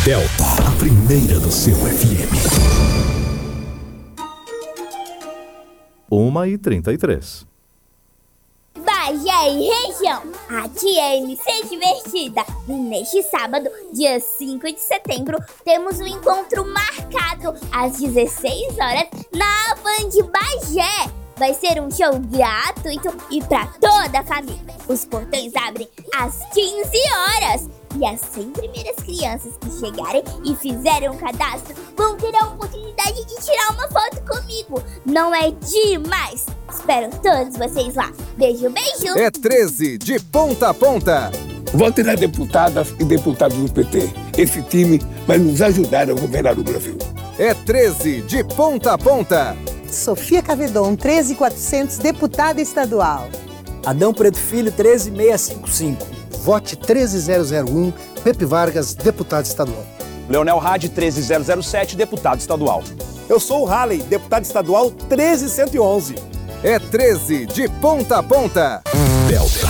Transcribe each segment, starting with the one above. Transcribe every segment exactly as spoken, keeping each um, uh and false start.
Delta, a primeira do seu F M. uma e trinta e três. Bagé e região, aqui é M C Divertida. E neste sábado, dia cinco de setembro, temos um encontro marcado às dezesseis horas na Band Bagé. Vai ser um show gratuito e para toda a família. Os portões abrem às quinze horas. E as cem primeiras crianças que chegarem e fizerem um cadastro vão ter a oportunidade de tirar uma foto comigo. Não é demais? Espero todos vocês lá. Beijo, beijo. É treze de ponta a ponta. Vote nas deputadas e deputados do P T. Esse time vai nos ajudar a governar o Brasil. É treze de ponta a ponta. Sofia Cavedon, treze mil e quatrocentos, deputada estadual. Adão Preto Filho, treze mil seiscentos e cinquenta e cinco. Vote treze mil e um, Pepe Vargas, deputado estadual. Leonel Hadi, treze mil e sete, deputado estadual. Eu sou o Halley, deputado estadual treze mil cento e onze. É treze de ponta a ponta. Delta.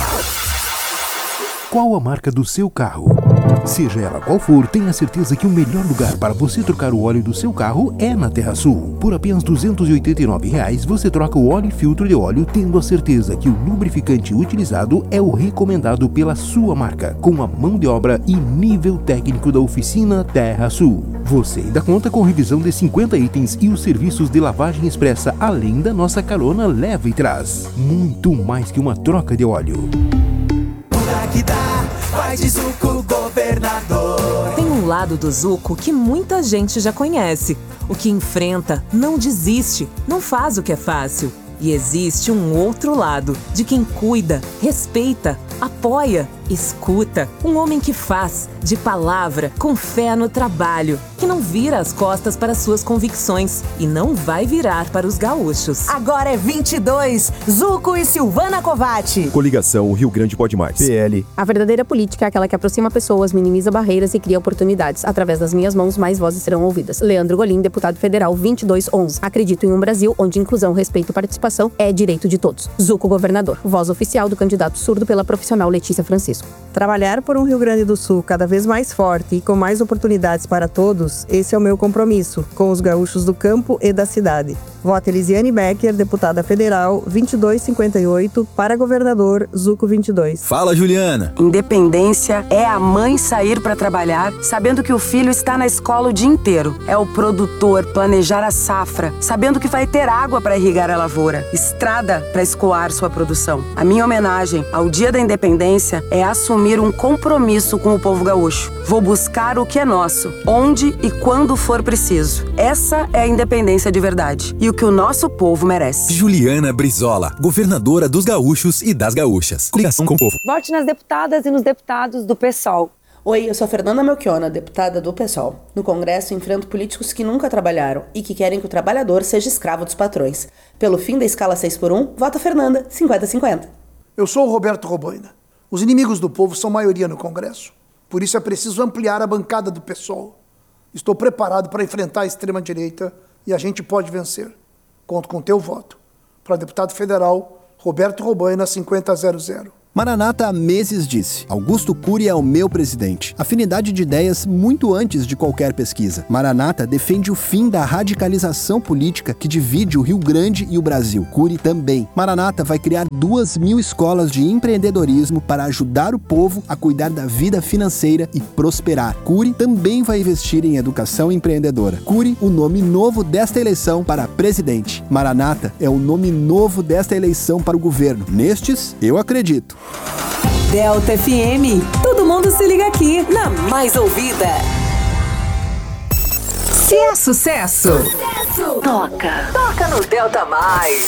Qual a marca do seu carro? Seja ela qual for, tenha certeza que o melhor lugar para você trocar o óleo do seu carro é na TerraSul. Por apenas duzentos e oitenta e nove reais, você troca o óleo e filtro de óleo, tendo a certeza que o lubrificante utilizado é o recomendado pela sua marca, com a mão de obra e nível técnico da oficina TerraSul. Você ainda conta com revisão de cinquenta itens e os serviços de lavagem expressa, além da nossa carona leva e traz. Muito mais que uma troca de óleo. Que dá, vai de Zuco Governador. Tem um lado do Zuco que muita gente já conhece. O que enfrenta, não desiste, não faz o que é fácil. E existe um outro lado, de quem cuida, respeita, apoia, escuta. Um homem que faz, de palavra, com fé no trabalho, que não vira as costas para suas convicções e não vai virar para os gaúchos. Agora é vinte e dois, Zuco e Silvana Covatti. Coligação, o Rio Grande pode mais. P L. A verdadeira política é aquela que aproxima pessoas, minimiza barreiras e cria oportunidades. Através das minhas mãos, mais vozes serão ouvidas. Leandro Golim, deputado federal vinte e dois onze. Acredito em um Brasil onde inclusão, respeito e participação é direito de todos. Zuco Governador, voz oficial do candidato surdo pela profissional Letícia Francisco. Trabalhar por um Rio Grande do Sul cada vez mais forte e com mais oportunidades para todos, esse é o meu compromisso com os gaúchos do campo e da cidade. Voto Elisiane Becker, deputada federal vinte e dois cinquenta e oito, para governador Zuco vinte e dois. Fala, Juliana. Independência é a mãe sair para trabalhar sabendo que o filho está na escola o dia inteiro. É o produtor planejar a safra, sabendo que vai ter água para irrigar a lavoura, estrada para escoar sua produção. A minha homenagem ao Dia da Independência é assumir um compromisso com o povo gaúcho. Vou buscar o que é nosso, onde e quando for preciso. Essa é a independência de verdade e o que o nosso povo merece. Juliana Brizola, governadora dos gaúchos e das gaúchas. Coligação com o povo. Vote nas deputadas e nos deputados do PSOL. Oi, eu sou a Fernanda Melchiona, deputada do PSOL. No Congresso, enfrento políticos que nunca trabalharam e que querem que o trabalhador seja escravo dos patrões. Pelo fim da escala seis por um, vota Fernanda, cinquenta a cinquenta. Eu sou o Roberto Roboina. Os inimigos do povo são maioria no Congresso. Por isso é preciso ampliar a bancada do PSOL. Estou preparado para enfrentar a extrema-direita e a gente pode vencer. Conto com teu voto. Para deputado federal, Roberto Roboina, cinquenta a zero zero. Maranata há meses disse: Augusto Cury é o meu presidente. Afinidade de ideias muito antes de qualquer pesquisa. Maranata defende o fim da radicalização política que divide o Rio Grande e o Brasil. Cury também. Maranata vai criar duas mil escolas de empreendedorismo para ajudar o povo a cuidar da vida financeira e prosperar. Cury também vai investir em educação empreendedora. Cury, o nome novo desta eleição para presidente. Maranata é o nome novo desta eleição para o governo. Nestes, eu acredito. Delta F M, todo mundo se liga aqui na mais ouvida. Se é sucesso, sucesso. Toca, toca no Delta Mais.